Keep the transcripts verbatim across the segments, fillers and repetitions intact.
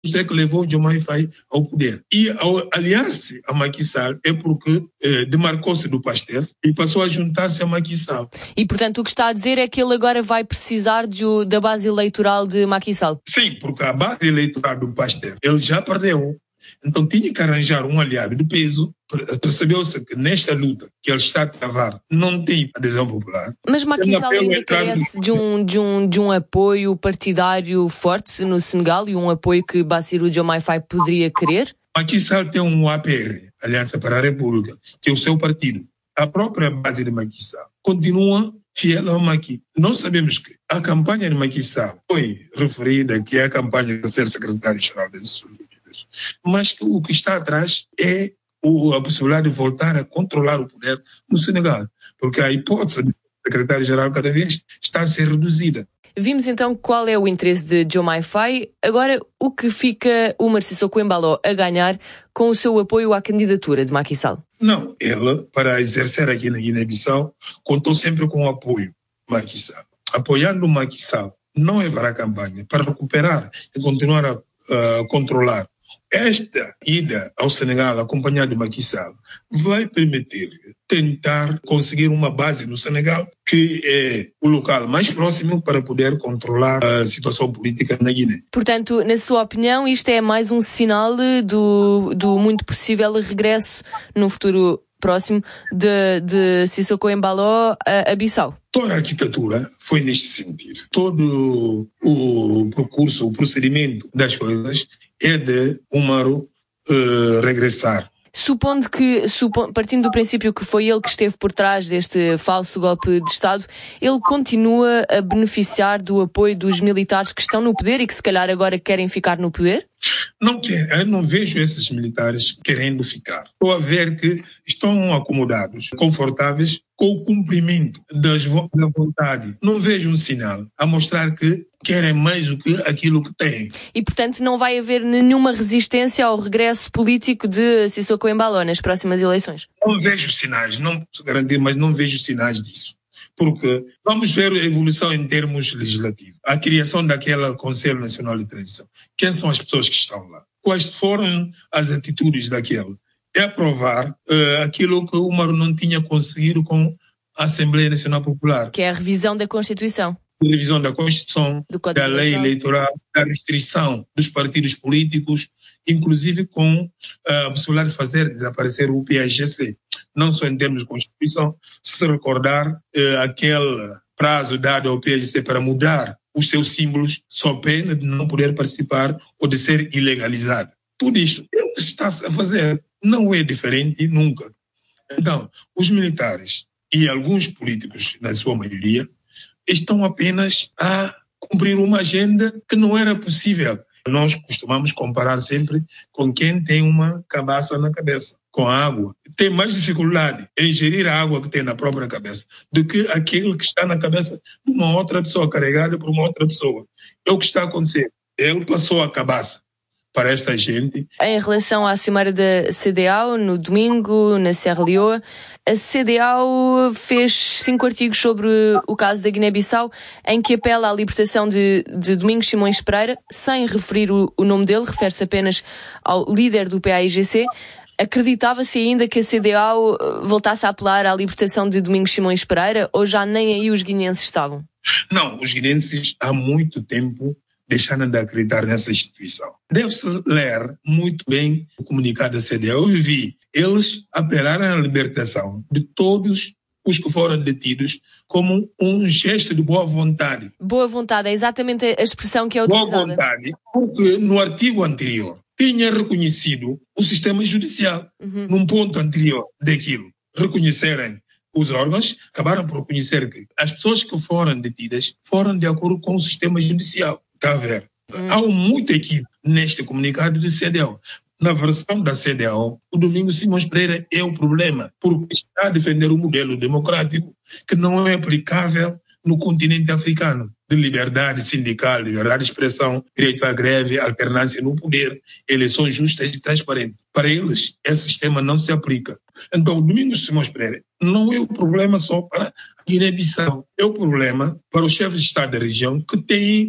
Isso é que levou Diomaye Faye ao poder. E ao aliar-se a Macky Sall é porque eh, demarcou-se do Pastef e passou a juntar-se a Macky Sall. E, portanto, o que está a dizer é que ele agora vai precisar de, da base eleitoral de Macky Sall? Sim, porque a base eleitoral do Pastef, ele já perdeu. Então tinha que arranjar um aliado de peso. Percebeu-se que nesta luta que ele está a travar não tem adesão popular. Mas Macky Sall ainda carece de um, de, um, de um apoio partidário forte no Senegal e um apoio que Bassirou Diomaye Faye poderia querer? Macky Sall tem um A P R, Aliança para a República, que é o seu partido. A própria base de Macky Sall continua fiel ao Macky. Nós sabemos que a campanha de Macky Sall foi referida que é a campanha de ser secretário-geral das Nações Unidas, mas que o que está atrás é a possibilidade de voltar a controlar o poder no Senegal, porque a hipótese de secretário-geral cada vez está a ser reduzida. Vimos então qual é o interesse de Diomaye Faye. Agora, o que fica Oumar Sissoko Embalo a ganhar com o seu apoio à candidatura de Macky Sall? Não, ele, para exercer aqui na Guiné-Bissau, contou sempre com o apoio de Macky Sall. Apoiando o Macky Sall não é para a campanha, para recuperar e continuar a uh, controlar. Esta ida ao Senegal, acompanhado de Macky Sall, vai permitir tentar conseguir uma base no Senegal, que é o local mais próximo para poder controlar a situação política na Guiné. Portanto, na sua opinião, isto é mais um sinal do, do muito possível regresso no futuro próximo de, de Sissoko Embalo a, a Bissau? Toda a arquitetura foi neste sentido. Todo o percurso, o procedimento das coisas é de Umaru uh, regressar. Supondo que, supo, partindo do princípio que foi ele que esteve por trás deste falso golpe de Estado, ele continua a beneficiar do apoio dos militares que estão no poder e que se calhar agora querem ficar no poder? Não quero, eu não vejo esses militares querendo ficar. Estou a ver que estão acomodados, confortáveis com o cumprimento das vo- da vontade. Não vejo um sinal a mostrar que querem mais do que aquilo que têm. E, portanto, não vai haver nenhuma resistência ao regresso político de Sissoko Embalo nas próximas eleições? Não vejo sinais, não posso garantir, mas não vejo sinais disso. Porque vamos ver a evolução em termos legislativos. A criação daquele Conselho Nacional de Transição. Quem são as pessoas que estão lá? Quais foram as atitudes daquele? É aprovar uh, aquilo que o Umaru não tinha conseguido com a Assembleia Nacional Popular. Que é a revisão da Constituição. A revisão da Constituição, da lei eleitoral, da restrição dos partidos políticos, inclusive com uh, a possibilidade de fazer desaparecer o P A G C. Não só em termos de Constituição, se se recordar uh, aquele prazo dado ao P A G C para mudar os seus símbolos, só pena de não poder participar ou de ser ilegalizado. Tudo isto é o que se está a fazer. Não é diferente nunca. Então, os militares e alguns políticos, na sua maioria, estão apenas a cumprir uma agenda que não era possível. Nós costumamos comparar sempre com quem tem uma cabaça na cabeça, com a água. Tem mais dificuldade em gerir a água que tem na própria cabeça do que aquele que está na cabeça de uma outra pessoa, carregada por uma outra pessoa. É o que está a acontecer. Ele passou a cabaça para esta gente. Em relação à cimeira da C D A O, no domingo, na Serra Leoa, a C D A O fez cinco artigos sobre o caso da Guiné-Bissau, em que apela à libertação de, de Domingos Simões Pereira, sem referir o, o nome dele, refere-se apenas ao líder do P A I G C. Acreditava-se ainda que a C D A O voltasse a apelar à libertação de Domingos Simões Pereira, ou já nem aí os guineenses estavam? Não, os guineenses há muito tempo deixaram de acreditar nessa instituição. Deve-se ler muito bem o comunicado da C D A O. Eu vi, eles apelaram à libertação de todos os que foram detidos como um gesto de boa vontade. Boa vontade, é exatamente a expressão que é utilizada. Boa vontade, porque no artigo anterior tinha reconhecido o sistema judicial, uhum. Num ponto anterior daquilo. Reconhecerem os órgãos, acabaram por reconhecer que as pessoas que foram detidas foram de acordo com o sistema judicial. Está a ver? Hum. Há muito equívoco neste comunicado do C D A O. Na versão da C D A O, o Domingos Simões Pereira é o problema, porque está a defender um modelo democrático que não é aplicável no continente africano, de liberdade sindical, liberdade de expressão, direito à greve, alternância no poder, eleições justas e transparentes. Para eles, esse sistema não se aplica. Então, o Domingos Simões Pereira não é o problema só para a Guiné-Bissau, é o problema para os chefes de Estado da região que têm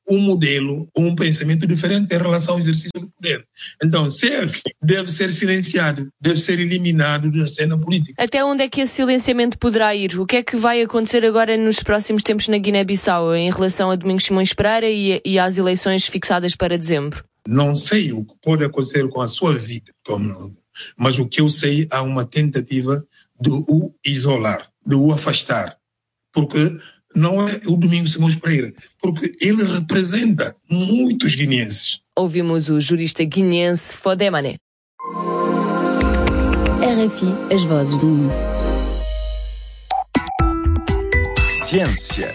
um modelo, um pensamento diferente em relação ao exercício do poder. Então, se é assim, deve ser silenciado, deve ser eliminado da cena política. Até onde é que esse silenciamento poderá ir? O que é que vai acontecer agora nos próximos tempos na Guiné-Bissau em relação a Domingos Simões Pereira e, e às eleições fixadas para dezembro? Não sei o que pode acontecer com a sua vida, como, mas o que eu sei, há uma tentativa de o isolar, de o afastar, porque não é o Domingos Simões Pereira, porque ele representa muitos guineenses. Ouvimos o jurista guineense Fodé Mané. R F I, as vozes do mundo. Ciência.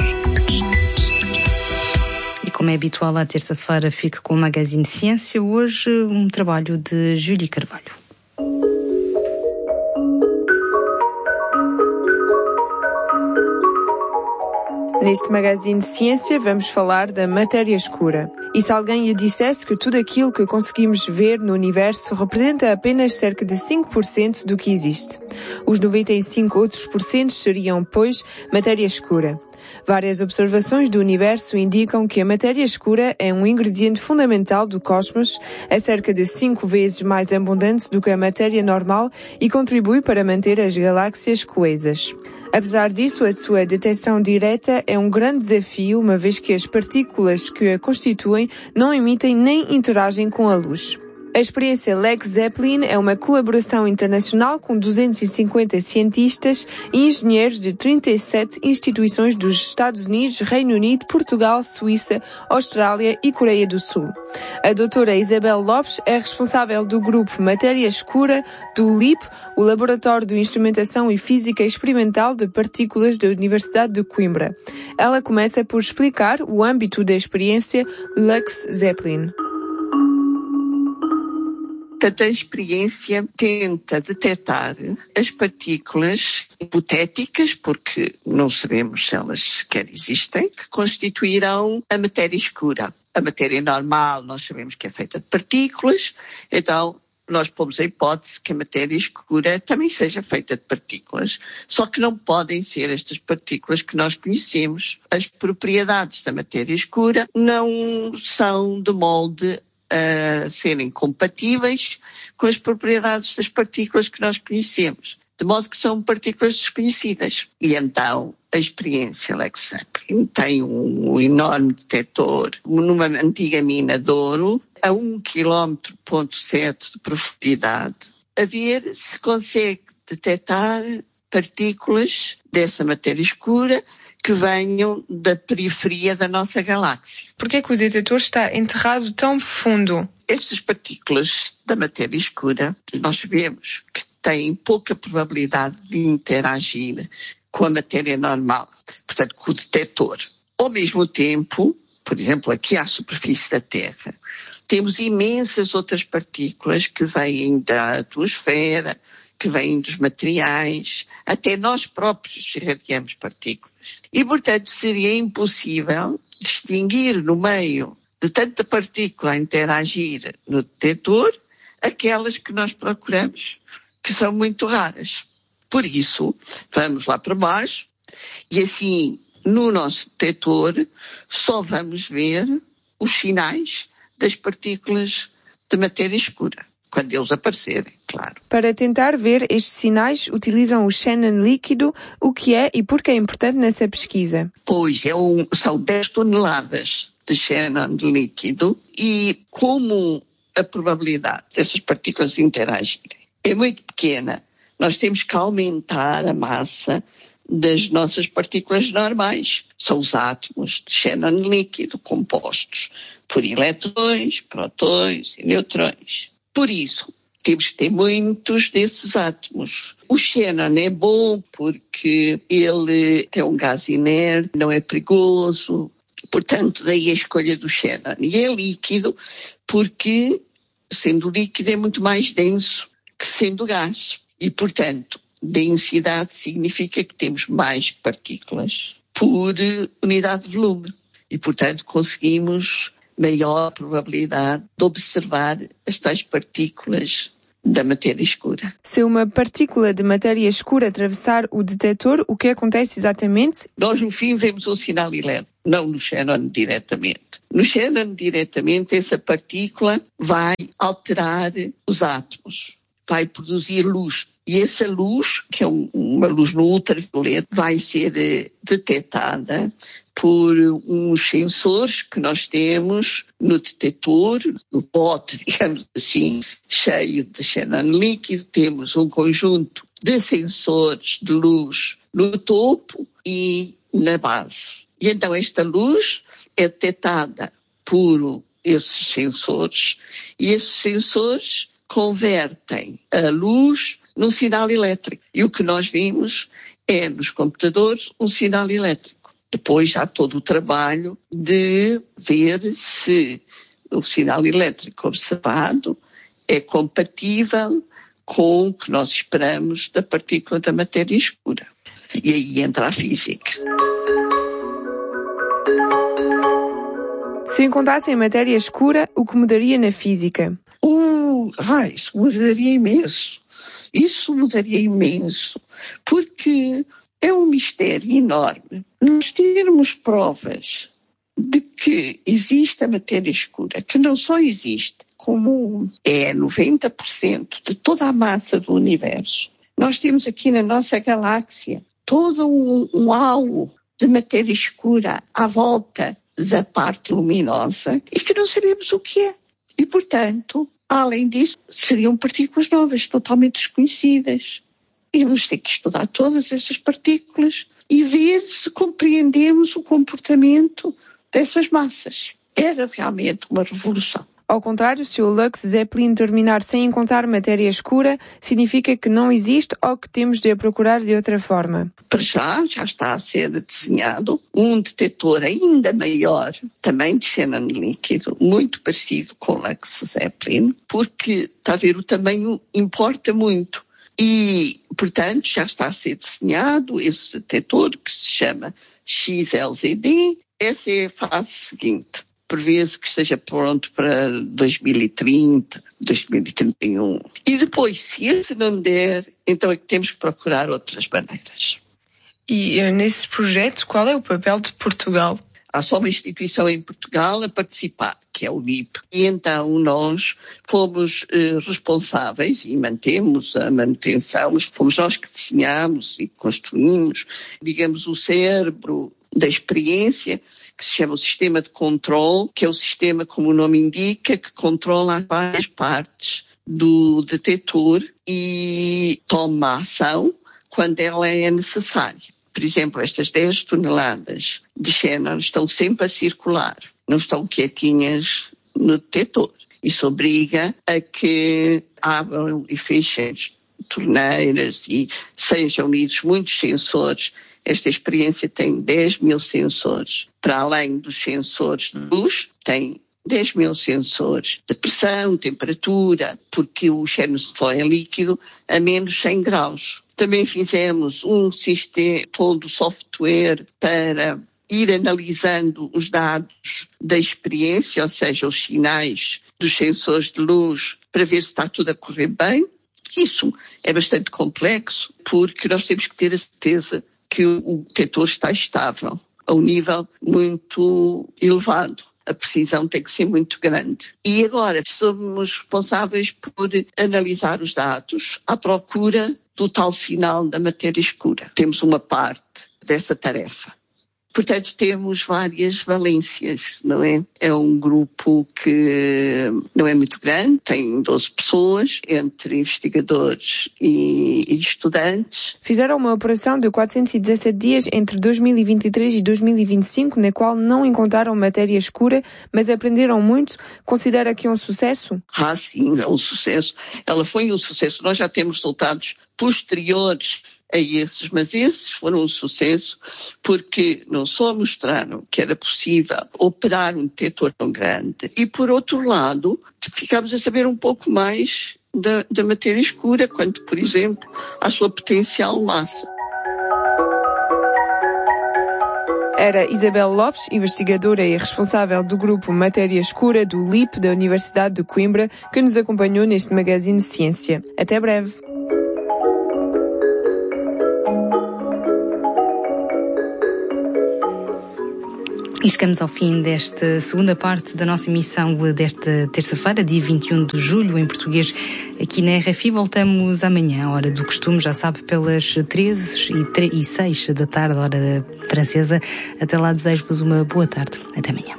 E como é habitual à terça-feira, fico com o Magazine Ciência. Hoje, um trabalho de Júlia Carvalho. Neste Magazine de Ciência vamos falar da matéria escura. E se alguém lhe dissesse que tudo aquilo que conseguimos ver no universo representa apenas cerca de cinco por cento do que existe? Os noventa e cinco outros por cento seriam, pois, matéria escura. Várias observações do universo indicam que a matéria escura é um ingrediente fundamental do cosmos, é cerca de cinco vezes mais abundante do que a matéria normal e contribui para manter as galáxias coesas. Apesar disso, a sua detecção direta é um grande desafio, uma vez que as partículas que a constituem não emitem nem interagem com a luz. A experiência Led Zeppelin é uma colaboração internacional com duzentos e cinquenta cientistas e engenheiros de trinta e sete instituições dos Estados Unidos, Reino Unido, Portugal, Suíça, Austrália e Coreia do Sul. A doutora Isabel Lopes é responsável do grupo Matéria Escura do L I P, o Laboratório de Instrumentação e Física Experimental de Partículas da Universidade de Coimbra. Ela começa por explicar o âmbito da experiência Led Zeppelin. Portanto, a experiência tenta detectar as partículas hipotéticas, porque não sabemos se elas sequer existem, que constituirão a matéria escura. A matéria normal nós sabemos que é feita de partículas, então nós pomos a hipótese que a matéria escura também seja feita de partículas, só que não podem ser estas partículas que nós conhecemos. As propriedades da matéria escura não são de molde a serem compatíveis com as propriedades das partículas que nós conhecemos, de modo que são partículas desconhecidas. E então a experiência Led Zeppelin tem um enorme detector numa antiga mina de ouro a um quilômetro ponto sete de profundidade, a ver se consegue detectar partículas dessa matéria escura que venham da periferia da nossa galáxia. Por que é que o detetor está enterrado tão fundo? Estas partículas da matéria escura, nós sabemos que têm pouca probabilidade de interagir com a matéria normal, portanto, com o detetor. Ao mesmo tempo, por exemplo, aqui à superfície da Terra, temos imensas outras partículas que vêm da atmosfera, que vêm dos materiais, até nós próprios irradiamos partículas. E, portanto, seria impossível distinguir no meio de tanta partícula a interagir no detetor aquelas que nós procuramos, que são muito raras. Por isso, vamos lá para baixo e assim, no nosso detetor, só vamos ver os sinais das partículas de matéria escura, quando eles aparecerem, claro. Para tentar ver estes sinais, utilizam o Shannon líquido. O que é e por que é importante nessa pesquisa? Pois, é um, são dez toneladas de Shannon líquido e como a probabilidade dessas partículas interagirem é muito pequena, nós temos que aumentar a massa das nossas partículas normais. São os átomos de Shannon líquido compostos por eletrões, prótons e neutrões. Por isso, temos que ter muitos desses átomos. O Shannon é bom porque ele tem um gás inerte, não é perigoso, portanto, daí a escolha do Shannon. E é líquido porque, sendo líquido, é muito mais denso que sendo gás. E, portanto, densidade significa que temos mais partículas por unidade de volume. E, portanto, conseguimos maior probabilidade de observar as tais partículas da matéria escura. Se uma partícula de matéria escura atravessar o detetor, o que acontece exatamente? Nós, no fim, vemos um sinal elétrico. não no xenon diretamente. No xenon diretamente, essa partícula vai alterar os átomos, vai produzir luz. E essa luz, que é uma luz no ultravioleta, vai ser detectada por uns sensores que nós temos no detector, no pote, digamos assim, cheio de xenon líquido. Temos um conjunto de sensores de luz no topo e na base. E então esta luz é detectada por esses sensores e esses sensores convertem a luz num sinal elétrico. E o que nós vimos é nos computadores um sinal elétrico. Depois há todo o trabalho de ver se o sinal elétrico observado é compatível com o que nós esperamos da partícula da matéria escura. E aí entra a física. Se encontrassem matéria escura, o que mudaria na física? Uh, ah, isso mudaria imenso. Isso mudaria imenso. Porque é um mistério enorme nós termos provas de que existe a matéria escura, que não só existe, como é noventa por cento de toda a massa do universo. Nós temos aqui na nossa galáxia todo um, um halo de matéria escura à volta da parte luminosa e que não sabemos o que é. E, portanto, além disso, seriam partículas novas, totalmente desconhecidas. E vamos ter que estudar todas essas partículas e ver se compreendemos o comportamento dessas massas. Era realmente uma revolução. Ao contrário, se o Lux Zeppelin terminar sem encontrar matéria escura, significa que não existe ou que temos de a procurar de outra forma? Para já, já está a ser desenhado um detector ainda maior, também de xenon líquido, muito parecido com o Lux Zeppelin, porque, está a ver, o tamanho importa muito. E, portanto, já está a ser desenhado esse detector que se chama X L Z D. Essa é a fase seguinte. Prevê-se que esteja pronto para dois mil e trinta, dois mil e trinta e um. E depois, se esse não der, então é que temos que procurar outras maneiras. E nesse projeto, qual é o papel de Portugal? Há só uma instituição em Portugal a participar, que é o L I P. E então nós fomos eh, responsáveis e mantemos a manutenção, mas fomos nós que desenhamos e construímos, digamos, o cérebro da experiência, que se chama o sistema de controle, que é o sistema, como o nome indica, que controla várias partes do detector e toma ação quando ela é necessária. Por exemplo, estas dez toneladas de xenon estão sempre a circular, não estão quietinhas no detector. Isso obriga a que abram e fechem torneiras e sejam unidos muitos sensores. Esta experiência tem dez mil sensores. Para além dos sensores de luz, tem dez mil sensores de pressão, temperatura, porque o xenon só é líquido a menos cem graus. Também fizemos um sistema, todo software para ir analisando os dados da experiência, ou seja, os sinais dos sensores de luz, para ver se está tudo a correr bem. Isso é bastante complexo, porque nós temos que ter a certeza que o detector está estável, a um nível muito elevado. A precisão tem que ser muito grande. E agora somos responsáveis por analisar os dados à procura do tal sinal da matéria escura. Temos uma parte dessa tarefa. Portanto, temos várias valências, não é? É um grupo que não é muito grande, tem doze pessoas, entre investigadores e, e estudantes. Fizeram uma operação de quatrocentos e dezassete dias entre dois mil e vinte e três e dois mil e vinte e cinco, na qual não encontraram matéria escura, mas aprenderam muito. Considera que é um sucesso? Ah, sim, é um sucesso. Ela foi um sucesso. Nós já temos resultados posteriores a esses, mas esses foram um sucesso porque não só mostraram que era possível operar um detector tão grande e, por outro lado, ficámos a saber um pouco mais da, da matéria escura, quanto, por exemplo, à sua potencial massa. Era Isabel Lopes, investigadora e responsável do grupo Matéria Escura do L I P da Universidade de Coimbra, que nos acompanhou neste Magazine Ciência. Até breve. E chegamos ao fim desta segunda parte da nossa emissão desta terça-feira, dia vinte e um de julho, em português, aqui na R F I. Voltamos amanhã, à hora do costume, já sabe, pelas treze e seis da tarde, hora francesa. Até lá, desejo-vos uma boa tarde. Até amanhã.